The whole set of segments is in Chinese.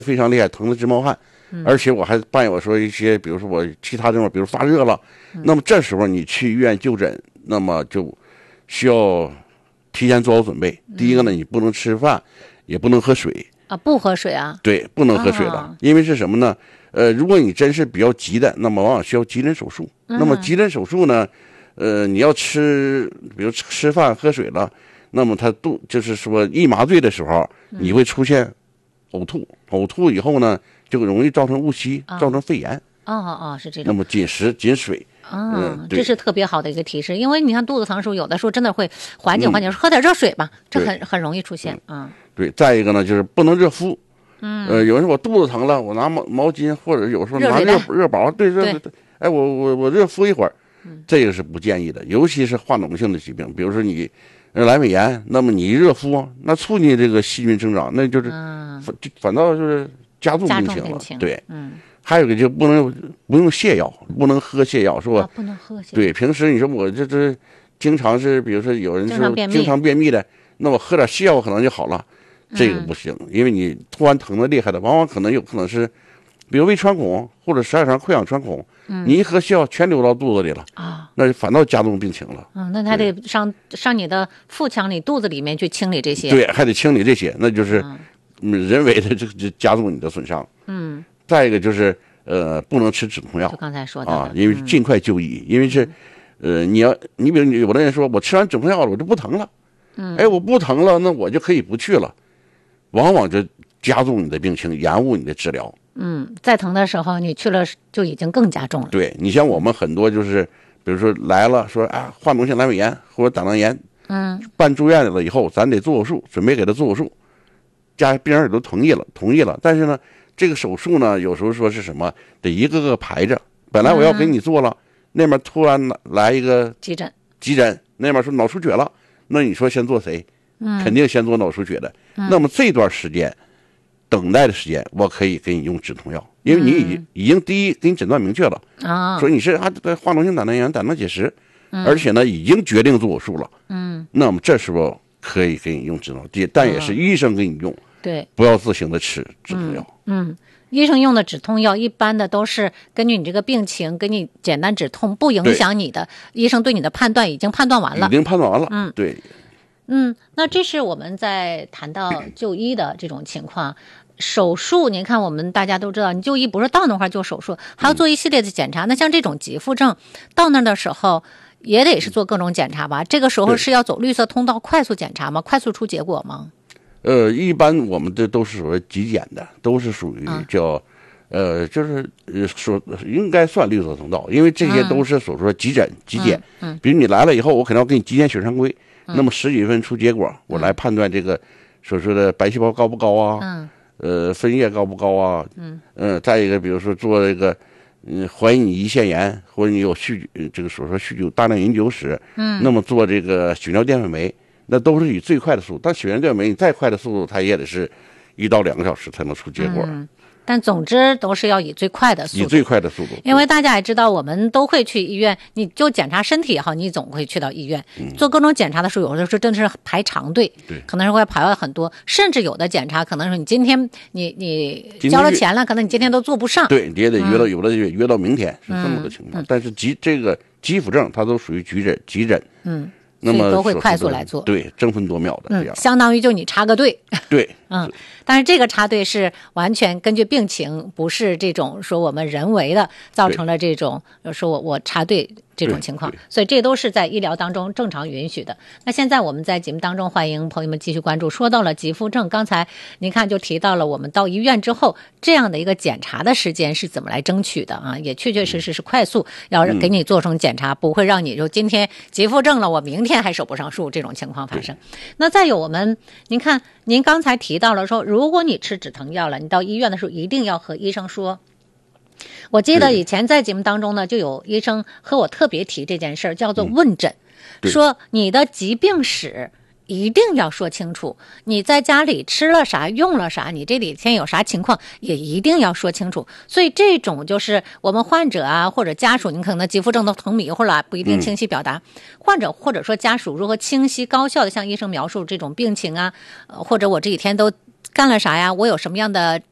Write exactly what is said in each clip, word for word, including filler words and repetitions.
非常厉害，疼得直冒汗，嗯、而且我还伴有说一些，比如说我其他地方，比如发热了，嗯、那么这时候你去医院就诊，那么就需要提前做好准备。嗯、第一个呢，你不能吃饭，也不能喝水啊，不喝水啊？ 对，不能喝水了，哦、因为是什么呢？呃，如果你真是比较急的，那么往往需要急诊手术。嗯、那么急诊手术呢，呃，你要吃，比如吃饭喝水了，那么他肚就是说一麻醉的时候，你会出现呕吐，呕吐以后呢，就容易造成误吸，哦、造成肺炎。 哦哦哦，是这种。 那么紧食紧水。 嗯、哦，这是特别好的一个提示，因为你看肚子疼的时候，有的时候真的会缓解缓解，嗯、喝点热水吧，这很很容易出现。嗯， 对。再一个呢，就是不能热敷。嗯，呃，有人说我肚子疼了，我拿毛毛巾，或者有时候拿热热宝，对热对对，哎，我我我热敷一会儿，嗯、这个是不建议的，尤其是化脓性的疾病，比如说你阑尾炎，那么你一热敷，那促进这个细菌生长，那就是、嗯、反反倒就是加重病情了。 情对， 嗯。 还有一个就不能不用泻药，不能喝泻药，是吧？ 啊、不能喝泻药。 对，平时你说我这这经常是，比如说有人说经常便秘的，那我喝点泻药可能就好了。这个不行，因为你突然疼的厉害的，往往可能有可能是，比如胃穿孔或者十二肠溃疡穿孔，嗯、你一喝泻药全流到肚子里了啊，那反倒加重病情了。 嗯，那还得上上你的腹腔里、肚子里面去清理这些。 对，还得清理这些，那就是嗯人为的这个加重你的损伤。嗯，再一个就是呃不能吃止痛药， 就刚才说的啊，因为尽快就医，嗯、因为是呃你要你比如有的人说我吃完止痛药了我就不疼了，嗯，哎我不疼了，那我就可以不去了。往往就加重你的病情，延误你的治疗。 嗯，再疼的时候你去了就已经更加重了。 对，你像我们很多就是，比如说来了说啊，化脓性阑尾炎或者胆囊炎，嗯，办住院了以后，咱得做手术，准备给他做手术，家病人也都同意了，同意了。但是呢，这个手术呢，有时候说是什么，得一个个排着。本来我要给你做了，嗯、那边突然来一个急诊， 急诊那边说脑出血了，那你说先做谁？肯定先做脑出血的，嗯、那么这段时间等待的时间，我可以给你用止痛药，因为你已经、嗯、已经第一给你诊断明确了啊，说你是啊化脓性胆囊炎、胆囊结石，嗯、而且呢已经决定做手术了，嗯，那么这时候可以给你用止痛药，但也是医生给你用， 对、嗯， 不要自行的吃止痛药， 嗯。嗯医生用的止痛药一般的都是根据你这个病情给你简单止痛，不影响你的，医生对你的判断已经判断完了， 已经判断完了，嗯，对。 嗯，那这是我们在谈到就医的这种情况。手术，您看我们大家都知道，你就医不是到那块做手术，还要做一系列的检查。嗯、那像这种急腹症，到那的时候也得是做各种检查吧？这个时候是要走绿色通道快速检查吗？快速出结果吗？ 呃，一般我们这都是属于极检的，都是属于叫，啊、呃，就是呃说应该算绿色通道，因为这些都是所说急诊、嗯、急检。嗯，嗯比如你来了以后，我肯定要给你急检血常规。那么十几分出结果，我来判断这个所说的白细胞高不高啊？嗯，呃，分液高不高啊？嗯，呃，再一个，比如说做这个，嗯，怀疑你胰腺炎或者你有酗这个所说酗酒大量饮酒史，嗯，那么做这个血尿淀粉酶，那都是以最快的速度。但血尿淀粉酶你再快的速度，它也得是一到两个小时才能出结果。 嗯但总之都是要以最快的速度， 以最快的速度， 因为大家也知道，我们都会去医院，你就检查身体也好，你总会去到医院、嗯、做各种检查的时候，有的时候真的是排长队， 对， 可能是会排了很多，甚至有的检查可能是你今天你你交了钱了，可能你今天都做不上， 对，你也得约到，嗯、有的约到明天，是这么个情况。嗯嗯、但是急这个急腹症，它都属于急诊，急诊， 嗯。 那么都会快速来做， 对，争分夺秒的这样、 嗯，相当于就你插个队， 对， 嗯，但是这个插队是完全根据病情，不是这种说我们人为的造成了这种说我我插队这种情况，所以这都是在医疗当中正常允许的。那现在我们在节目当中，欢迎朋友们继续关注。说到了急腹症，刚才您看就提到了我们到医院之后这样的一个检查的时间是怎么来争取的啊？也确确实实是快速，要给你做成检查，嗯、不会让你就今天急腹症了，我明天还手不上术这种情况发生。那再有我们，您看您刚才提到了说，如果你吃止疼药了，你到医院的时候一定要和医生说。我记得以前在节目当中呢，就有医生和我特别提这件事儿，叫做问诊，嗯、说你的疾病史一定要说清楚，你在家里吃了啥用了啥，你这几天有啥情况也一定要说清楚。所以这种就是我们患者啊或者家属，你可能急腹症都疼迷糊了，不一定清晰表达，嗯、患者或者说家属如何清晰高效的向医生描述这种病情啊，呃、或者我这几天都干了啥呀，我有什么样的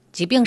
疾病